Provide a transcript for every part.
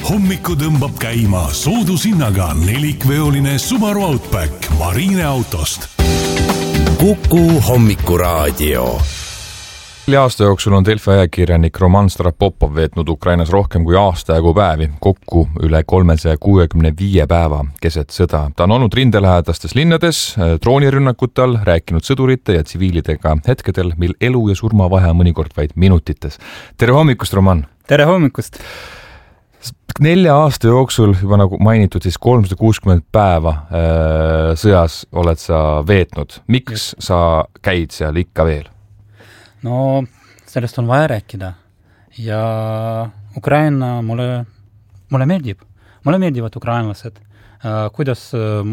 Hommiku tõmbab käima soodushinnaga nelikveoline Subaru Outback Marineautost. Kuku Hommikuraadio. 4 aasta jooksul on Delfi ajakirjanik Roman Strapopov veetnud Ukrainas rohkem kui aasta jagu päevi, kokku üle 365 päeva keset sõda. Ta on olnud rindelähedastes linnades, droonirünnakutel, rääkinud sõdurite ja tsiviilidega hetkedel, mil elu ja surma vahe mõnikord vaid minutites. Tere hommikust, Roman! Tere hommikust! 4 aasta jooksul, juba nagu mainitud, siis 360 päeva sõjas oled sa veetnud. Miks sa käid seal ikka veel? No, sellest on vaja rääkida. Ja Ukraina mulle meeldib. Mulle meeldivad ukrainlased. Kuidas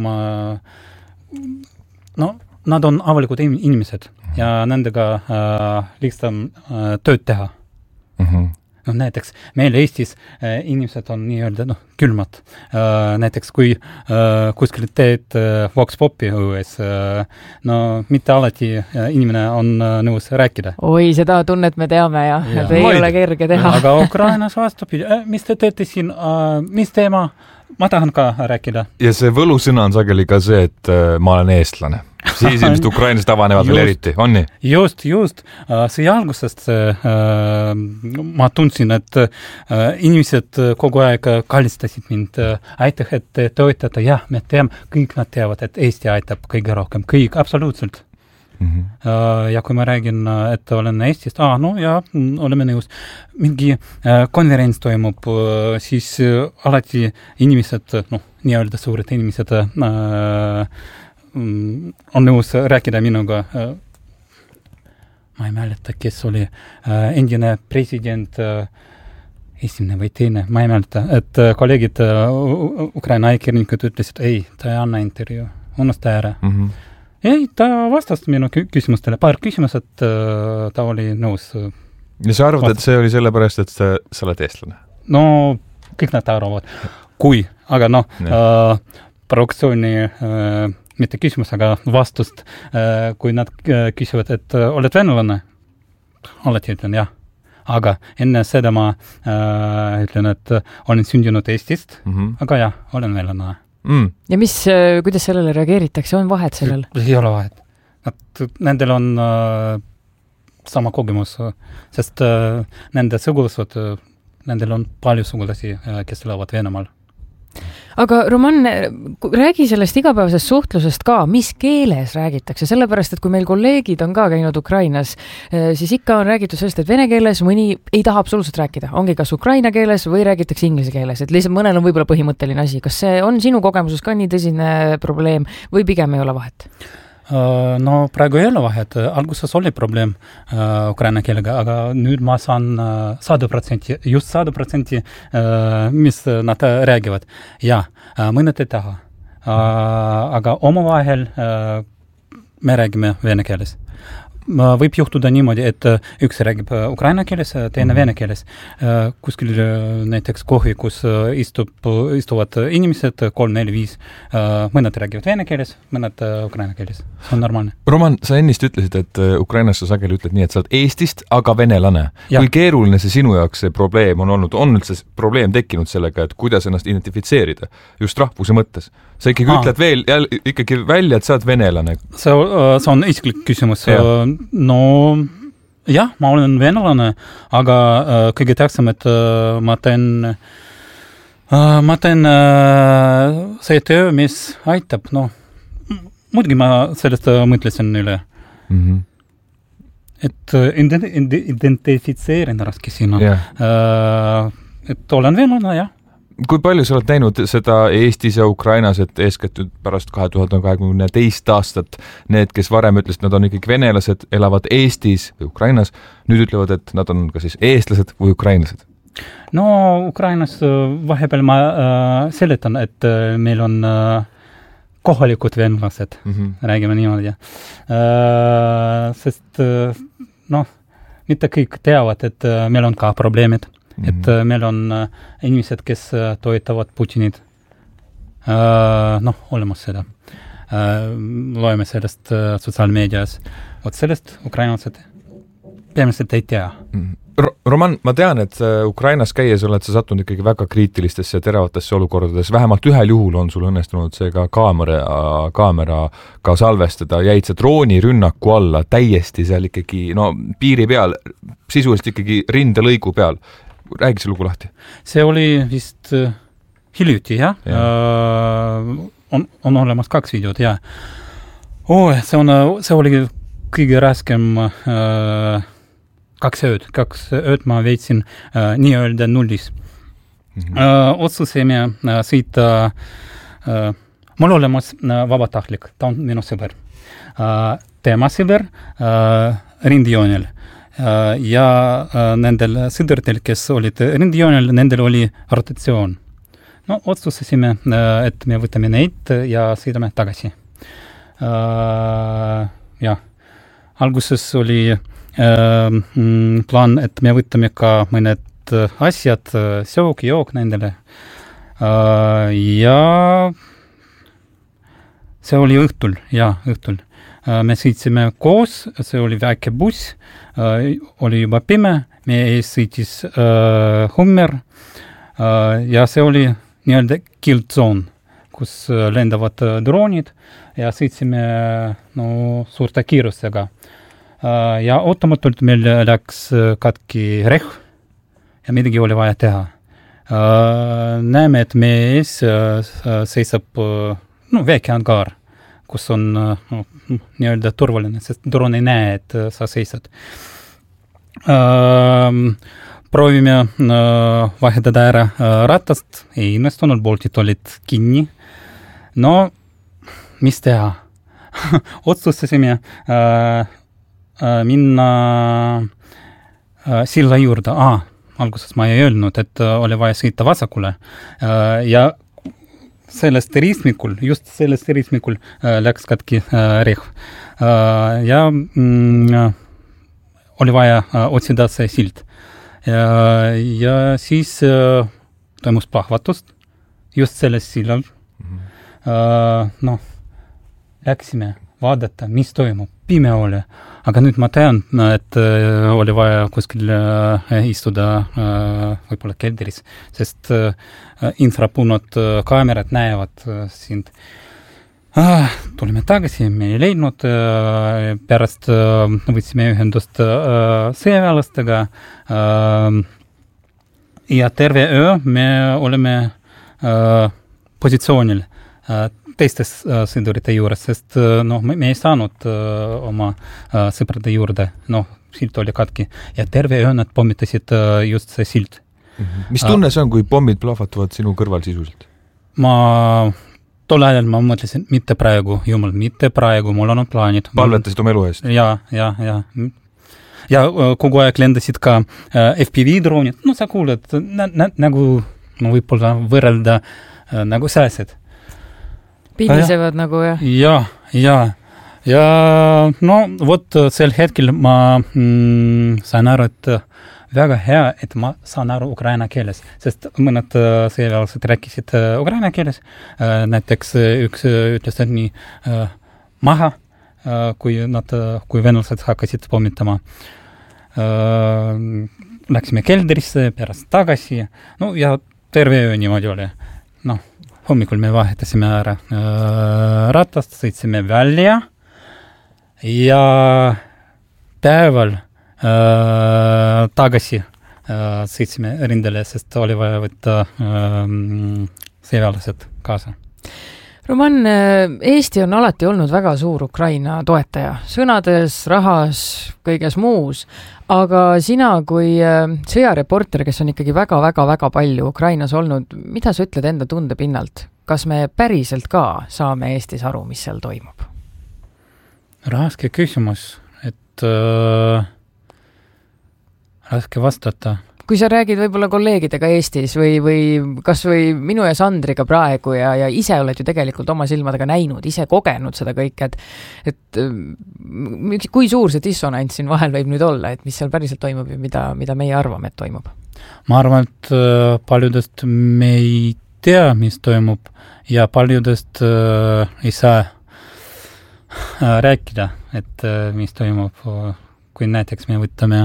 nad on avalikud inimesed ja nendega lihtsam tööd teha. Näiteks meil Eestis inimesed on nii-öelda külmad. Näiteks kui kuskil teed Vox Popi õues, mitte alati inimene on nõus rääkida. Oi, seda tunnet me teame ja ei ole kerge teha. Aga Ukrainas vastupidi, mis te teete siin, mis teema? Ma tahan ka rääkida. Ja see võlusõna on sageli ka see, et ma olen eestlane. Siis ilmselt Ukrainast avanevad veel eriti, on nii? Just. See algusest ma tundsin, et inimesed kogu aeg kallistasid mind. Aitäh, et te toetate. Jah, me teame, kõik nad teavad, et Eesti aitab kõige rohkem. Kõik, absoluutselt. Ja kui ma räägin, et olen Eestist, oleme nõus. Mingi konverents toimub, siis alati inimesed, nii-öelda suured inimesed on nõus rääkida minuga. Ma ei mäleta, kes oli endine president, esimene või teine, ma ei mäleta, et kolleegid Ukraina ajakirjanikud ütlesid, ei, ta ei anna intervjuu, unusta ära. Ei, ta vastas minu küsimustele, paar küsimused ta oli nõus. Ja sa arvad, et see oli sellepärast, et sa oled eestlane? No, kõik nad arvavad. Kui, aga provokatsiooni mitte küsimus, aga vastust, kui nad küsivad, et oled venelane, alati ütlen jah. Aga enne seda ma ütlen, et olen sündinud Eestist, aga jah, olen venelane. Ja kuidas sellele reageeritakse? On vahet sellel? Ei ole vahet. Nendel on sama kogemus, sest nende sugulased, nendel on palju sugulasi, kes elavad Venemaal. Aga Roman, räägi sellest igapäevasest suhtlusest ka, mis keeles räägitakse, sellepärast, et kui meil kolleegid on ka käinud Ukrainas, siis ikka on räägitud sellest, et vene keeles mõni ei taha absoluutselt rääkida. Ongi kas ukraina keeles või räägitakse inglise keeles, et lihtsalt mõnel on võib-olla põhimõtteline asi. Kas see on sinu kogemuses ka nii tõsine probleem või pigem ei ole vahet? No praegu ei ole vahet. Alguses oli probleem ukraina keelega, aga nüüd ma saan 100%, just 100%, mis nad räägivad. Ja, mõned ei taha. Aga omavahel me räägime vene keeles. Võib juhtuda niimoodi, et üks räägib ukraina keeles, teine vene keeles. Kuskil näiteks kohvi, kus istuvad inimesed 3, 4, 5. Mõned räägivad vene keeles, mõned ukraina keeles. See on normaalne. Roman, sa ennist ütlesid, et Ukrainas sa sageli ütled nii, et sa oled Eestist, aga venelane. Kui keeruline see sinu jaoks see probleem on olnud? On üldse probleem tekkinud sellega, et kuidas ennast identifitseerida just rahvuse mõttes? Sa ikkagi ütled veel ikkagi välja, et sa oled venelane. See on isiklik küsimus. No, jah, ma olen venelane, aga kõige tähtsam, et ma teen see töö, mis aitab. Muidugi ma sellest mõtlesin üle. Et identifitseerin raske sinu. Et olen venelane, jah. Kui palju sa oled näinud seda Eestis ja Ukrainas, et eeskätt pärast 2022 aastat need, kes varem ütlesid, nad on ikkagi venelased, elavad Eestis või Ukrainas, nüüd ütlevad, et nad on ka siis eestlased või ukrainlased? No, Ukrainas vahepeal ma seletan, et meil on kohalikud venelased, räägime niimoodi. Sest, mitte kõik teavad, et meil on ka probleemid. Et meil on inimesed, kes toetavad Putinit. Olemas seda. Loeme sellest sotsiaalmeedias. Sellest ukrainlased peamiselt ei tea. Roman, ma tean, et Ukrainas käies oled sa sattunud ikkagi väga kriitilistesse ja teravatesse olukordades. Vähemalt ühel juhul on sul õnnestunud see ka kaameraga salvestada. Jäid see droonirünnaku alla täiesti seal ikkagi, piiri peal, sisuliselt ikkagi rindelõigu peal. Räägi see lugu lahti. See oli vist hiljuti, jah? On olemas 2 videot, jah. See oli kõige raskem 2 ööd ma veetsin nii-öelda nullis. Otsusime sõita, mul olemas vabatahtlik, ta on minu sõber. Tema sõber rindejoonel. Ja nendel sõduritel, kes olid rindejoonel, nendel oli rotatsioon. Otsustasime, et me võtame neid ja sõidame tagasi. Alguses oli plaan, et me võtame ka mõned asjad, jook nendele. Ja see oli õhtul. Me sõitsime koos, see oli väike buss, oli juba pime, me ees sõitis Hummer ja see oli nii-öelda kill zone, kus lendavad droonid ja sõitsime suurte kiirustega. Ja ootamatult meil läks katki rehv ja midagi oli vaja teha. Näeme, et meie ees seisab väike angaar, kus on nii-öelda turvaline, sest droon ei näe, et sa seisad. Proovime vahetada ära ratast, ei õnnestunud, boltid olid kinni. Mis teha? Otsustasime minna silla juurde. Alguses ma ei öelnud, et oli vaja sõita vasakule. Ja sellest ristmikul läks katki rehv. Ja oli vaja otsida see sild. Ja siis toimus plahvatust just sellest sillal. Läksime vaadata, mis toimub. Pime oli. Aga nüüd ma tean, et oli vaja kuskil istuda võib-olla keldris, sest infrapunod kaamerad näevad sind. Tulime tagasi, me ei leidnud, pärast võtsime ühendust sõjaväelastega ja terve öö me oleme positsioonil teistes sõdurite juures, sest me ei saanud oma sõprade juurde, silt oli katki ja terve öö nad pommitasid just see silt. Mis tunne see on, kui pommid plahvatuvad sinu kõrval sisuliselt? Tol ajal ma mõtlesin, mitte praegu, jumal, mitte praegu, mul on plaanid. Palvetasid oma elu eest? Ja kogu aeg lendasid ka FPV-droonid, sa kuuled, nagu võib-olla võrrelda nagu sääsed. Pihisevad nagu, jah? Ja vot sel hetkel ma sain aru, et väga hea, et ma saan aru ukraina keeles, sest mõned sõjaväelased rääkisid ukraina keeles. Näiteks üks ütles, et nii maha, kui venelased hakkasid pommitama. Läksime keldrisse, pärast tagasi, ja terve öö niimoodi oli. Hommikul me vahetasime ära ratast, sõitsime välja ja päeval tagasi sõitsime rindele, sest oli vaja võtta sõjaväelased kaasa. Roman, Eesti on alati olnud väga suur Ukraina toetaja, sõnades, rahas, kõiges muus, aga sina kui sõjareporter, kes on ikkagi väga palju Ukrainas olnud, mida sa ütled enda tunde pinnalt? Kas me päriselt ka saame Eestis aru, mis seal toimub? Raske küsimus, et raske vastata. Kui sa räägid võib-olla kolleegidega Eestis või kas või minu ja Sandriga praegu ja ise oled ju tegelikult oma silmadega näinud, ise kogenud seda kõike, et kui suur see dissonants siin vahel võib nüüd olla, et mis seal päriselt toimub ja mida meie arvame, et toimub? Ma arvan, et paljudest me ei tea, mis toimub ja paljudest ei saa rääkida, et mis toimub. kui näiteks me võtame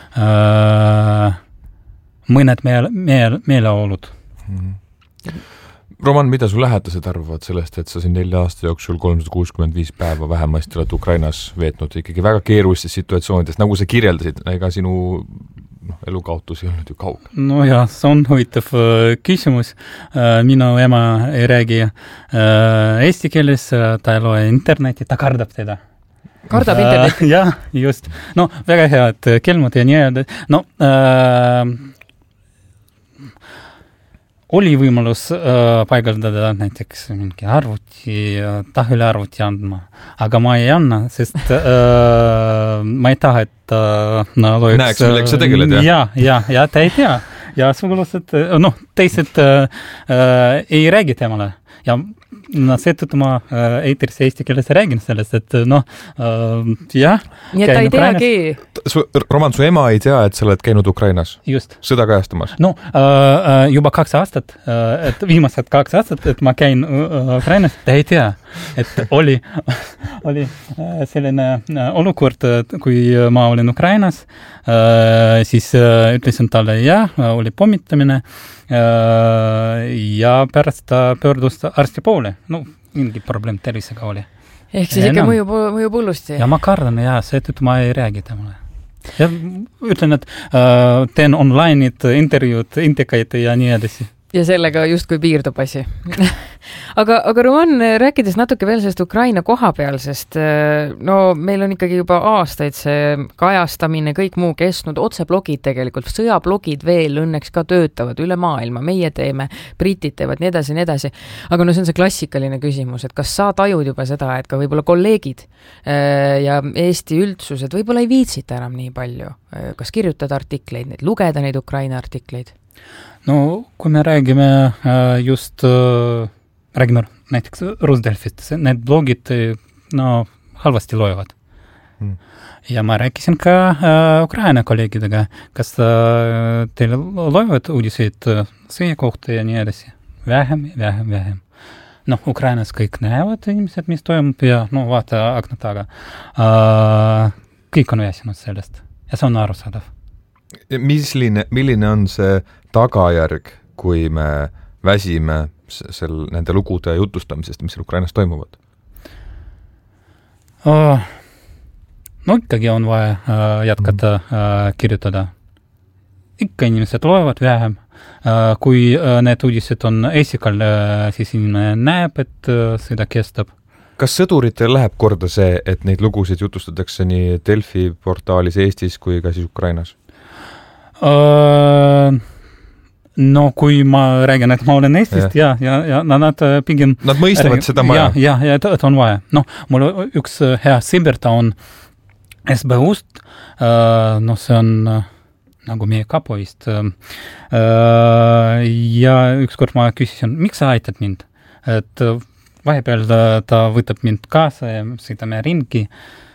mõned meeleolud. Roman, mida su lähedased arvavad sellest, et sa siin 4 aasta jooksul 365 päeva vähemasti oled Ukrainas veetnud ikkagi väga keerulistes situatsioonides, nagu sa kirjeldasid, ega sinu elukaotus ei olnud ju kauge? No jah, see on huvitav küsimus. Minu ema ei räägi eesti keeles, ta ei loe interneti, ta kardab teda. Kardab internetti? Jah, just. No väga head kelmud ja nii öelda. No, oli võimalus paigaldada näiteks mingi arvuti, tahvile arvuti andma, aga ma ei anna, sest ma ei taha, et loeks... Näeks, millega sa tegeled, jah? Ja ta ei tea. Ja sugulased, teised ei räägi temale. Ja seetõttu ma eetris eesti keeles räägin sellest, et jah. Nii et ta ei teagi. Roman, su ema ei tea, et sa oled käinud Ukrainas? Just. Sõda kajastamas? No, juba 2 aastat, et viimased 2 aastat, et ma käin Ukrainas, ta ei tea, et oli selline olukord, kui ma olin Ukrainas, siis ütlesin talle, oli pommitamine, ja pärast ta pöördus arsti poole. No, mingi probleem tervisega oli. Ehk siis ikka mõjub hullusti. Ja ma kardan, seetõttu ma ei räägi temale. Ja ütlen, et teen online'id, intervjuud, intekaid ja nii edasi. Ja sellega justkui piirdub asi. aga Roman, rääkides natuke veel sellest Ukraina kohapealsest, meil on ikkagi juba aastaid see kajastamine, kõik muu kestnud, otseblogid tegelikult, sõjablogid veel õnneks ka töötavad üle maailma, meie teeme, britid teevad, nii edasi. Aga see on see klassikaline küsimus, et kas sa tajud juba seda, et ka võib-olla kolleegid ja Eesti üldsused võib-olla ei viitsita enam nii palju, kas kirjutada artikleid, lugeda neid Ukraina artikleid? No, kui me räägime räägime näiteks Rusdelfist, need blogid halvasti loevad. Ja ma rääkisin ka Ukraina kolleegidega, kas teil loevad uudiseid sõja kohta ja nii edasi? Vähem. Ukrainas kõik näevad inimesed, mis toimub ja vaata akna taga. Kõik on väsinud sellest ja see on arusaadav. Milline on see tagajärg, kui me väsime nende lugude jutustamisest, mis Ukrainas toimuvad? Ikkagi on vaja jätkata kirjutada. Ikka inimesed loevad vähem. Kui need uudised on esikal, siis inimene näeb, et seda kestab. Kas sõduritel läheb korda see, et neid lugusid jutustatakse nii Delfi portaalis Eestis kui ka siis Ukrainas? Kui ma räägin, et ma olen Eestist ja nad pigem... Nad mõistavad seda maja. Ja, et on vaja. Mul üks hea sõber, ta on SBU-st, see on nagu meie kapoist. Ja ükskord ma küsisin, miks sa aitad mind? Et vahepeal ta võtab mind kaasa ja sõidame ringi.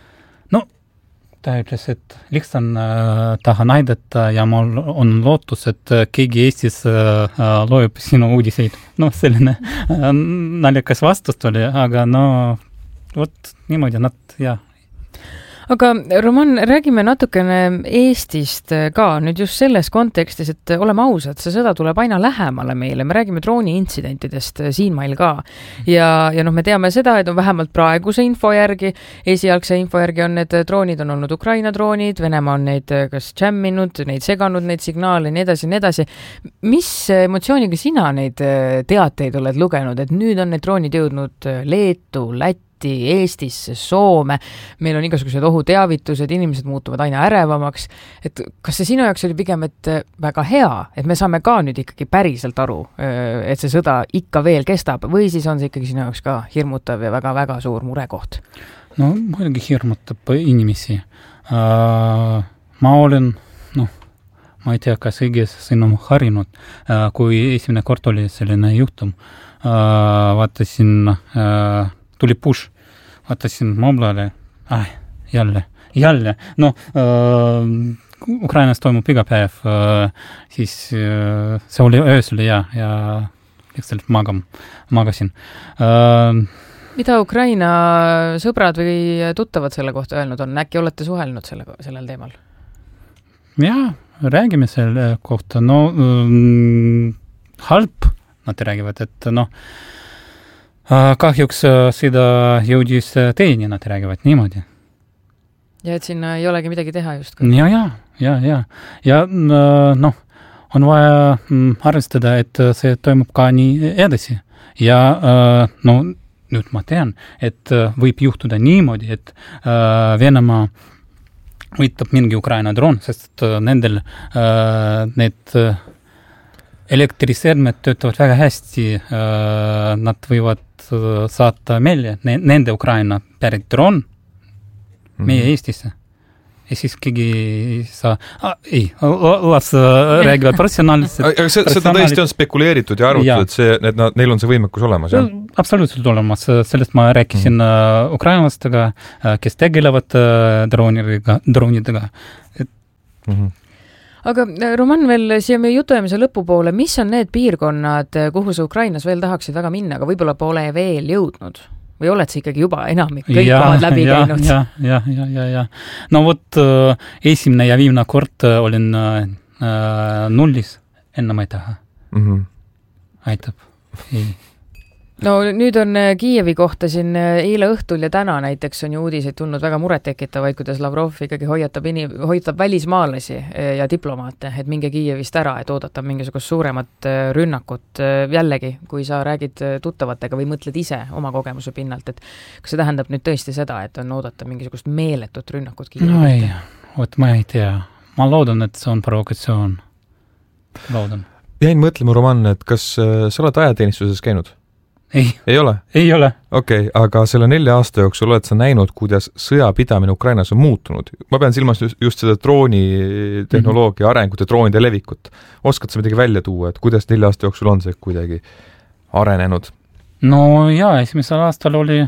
Ta ütles, et lihtsalt tahan aidata ja mul on lootus, et keegi Eestis loeb sinu uudiseid. Selline naljakas vastust oli, aga niimoodi nad. Aga Roman, räägime natukene Eestist ka nüüd just selles kontekstis, et oleme ausad, see sõda tuleb aina lähemale meile. Me räägime drooni intsidentidest siinmail ka. Ja me teame seda, et on vähemalt praeguse info järgi, esialgse info järgi on need droonid on olnud Ukraina droonid, Venemaa on neid kas jamminud, neid seganud, neid signaale, nii edasi. Mis emotsiooniga sina neid teateid oled lugenud, et nüüd on need droonid jõudnud Leetu, Lätti, Eestisse, Soome, meil on igasugused ohuteavitused, inimesed muutuvad aina ärevamaks, et kas see sinu jaoks oli pigem, et väga hea, et me saame ka nüüd ikkagi päriselt aru, et see sõda ikka veel kestab, või siis on see ikkagi sinu jaoks ka hirmutav ja väga-väga suur murekoht? Muidugi hirmutab inimesi. Ma olen, ma ei tea, kas õiges sõnum harinud, kui esimene kord oli selline juhtum, vaatasin tuli push, vaatasin moblale, jälle. Ukrainas toimub iga päev, siis see oli öösel ja lihtsalt magasin. Mida Ukraina sõbrad või tuttavad selle kohta öelnud on? Äkki olete suhelnud sellel teemal? Jaa, räägime selle kohta. No, halb nad räägivad, et kahjuks seda jõudis teeni, nad räägivad niimoodi. Ja et sinna ei olegi midagi teha just? Ja on vaja arvestada, et see toimub ka nii edasi. Ja nüüd ma tean, et võib juhtuda niimoodi, et Venemaa võitab mingi Ukraina droon, sest nendel need elektriseadmed töötavad väga hästi, nad võivad saata meile nende Ukraina pärit droon meie Eestisse. Ja siis keegi las räägivad professionaalselt. Seda tõesti on spekuleeritud ja arvutud, et neil on see võimekus olemas, jah? Absoluutselt olemas. Sellest ma rääkisin ukrainlastega, kes tegelevad droonidega. Aga Roman, veel siia meie jutuajamise lõpupoole, mis on need piirkonnad, kuhu sa Ukrainas veel tahaksid väga minna, aga võib-olla pole veel jõudnud? Või oled sa ikkagi juba enamik kõik omad läbi käinud? Ja. No vot, esimene ja viimne kord olin nullis, enne ma ei taha. Aitab. Ei. No nüüd on Kiievi kohta siin eile õhtul ja täna näiteks on ju uudiseid tulnud väga murettekitavaid, kuidas Lavrov ikkagi hoiatab välismaalasi ja diplomaate, et minge Kiievist ära, et oodata mingisugust suuremat rünnakut. Jällegi, kui sa räägid tuttavatega või mõtled ise oma kogemuse pinnalt, et kas see tähendab nüüd tõesti seda, et on oodata mingisugust meeletut rünnakut Kiievi? No ei, ma ei tea. Ma loodan, et see on provokatsioon. Loodan. Jäin mõtlema, Roman, et kas sa oled ajateenistuses käinud? Ei ole? Ei ole. Okei, aga selle 4 aasta jooksul oled sa näinud, kuidas sõjapidamine Ukrainas on muutunud. Ma pean silmas just seda droonitehnoloogia arengut ja droonide levikut. Oskad sa midagi välja tuua, et kuidas 4 aasta jooksul on see kuidagi arenenud? No jaa, esimesel aastal oli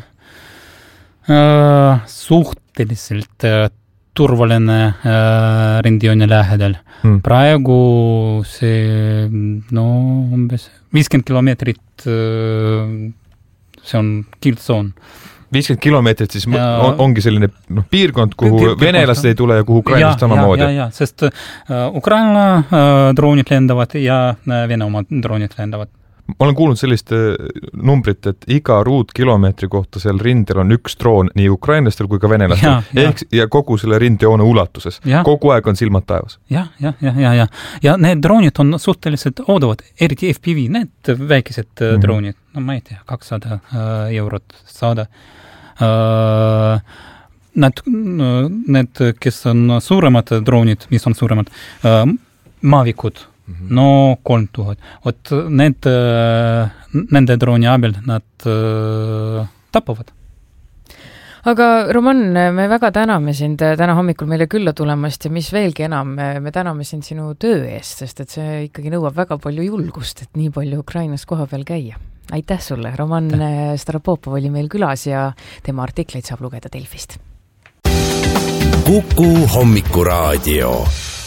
suhteliselt turvaline rendijooni lähedal. Praegu see umbes 50 kilomeetrit see on kildzoon. 50 kilomeetrit siis ongi selline piirkond, kuhu venelased ei tule ja kuhu ukrainlased samamoodi. Ja, sest Ukraina droonid lendavad ja Vene oma droonid lendavad. Ma olen kuulnud sellist numbrit, et iga ruutkilomeetri kohta seal rindel on 1 droon nii ukrainlastel kui ka venelastel. Ja kogu selle rindejoone ulatuses. Kogu aeg on silmad taevas. Ja need droonid on suhteliselt oodavad, eriti FPV, need väikesed droonid. No ma ei tea, 200 eurot saada. Need, kes on suuremad droonid, mis on suuremad, maavikud, no 3000. Vot nende drooni abil nad tapavad. Aga Roman, me väga täname sind täna hommikul meile külla tulemast ja mis veelgi enam, me täname sind sinu töö eest, sest et see ikkagi nõuab väga palju julgust, et nii palju Ukrainas koha peal käia. Aitäh sulle, Roman Starapopov oli meil külas ja tema artikleid saab lugeda Delfist. Kuku hommikuraadio.